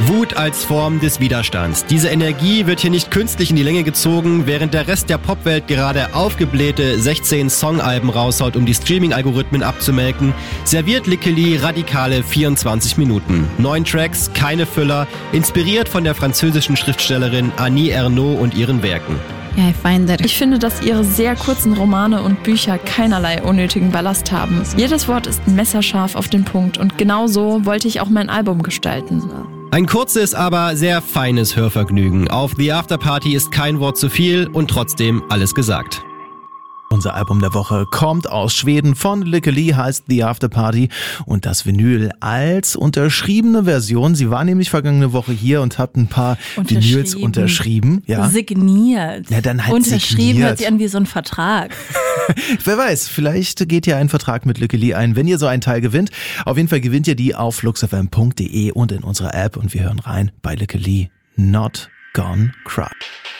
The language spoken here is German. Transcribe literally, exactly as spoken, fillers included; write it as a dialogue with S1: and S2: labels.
S1: Wut als Form des Widerstands. Diese Energie wird hier nicht künstlich in die Länge gezogen, während der Rest der Popwelt gerade aufgeblähte sechzehn Songalben raushaut, um die Streaming-Algorithmen abzumelken, serviert Likely radikale vierundzwanzig Minuten. Neun Tracks, keine Füller, inspiriert von der französischen Schriftstellerin Annie Ernaux und ihren Werken.
S2: Yeah, I find that
S3: Ich finde, dass ihre sehr kurzen Romane und Bücher keinerlei unnötigen Ballast haben. Jedes Wort ist messerscharf auf den Punkt und genau so wollte ich auch mein Album gestalten.
S1: Ein kurzes, aber sehr feines Hörvergnügen. Auf The Afterparty ist kein Wort zu viel und trotzdem alles gesagt.
S4: Unser Album der Woche kommt aus Schweden von Likely, heißt The Afterparty und das Vinyl als unterschriebene Version. Sie war nämlich vergangene Woche hier und hat ein paar Vinyls unterschrieben. Ja.
S2: Signiert.
S4: Ja, dann halt
S2: Unterschrieben
S4: signiert.
S2: hört sich an wie so ein Vertrag.
S4: Wer weiß, vielleicht geht ihr einen Vertrag mit Likely ein, wenn ihr so einen Teil gewinnt. Auf jeden Fall gewinnt ihr die auf fluxfm punkt de und in unserer App und wir hören rein bei Likely, Not Gone Cry.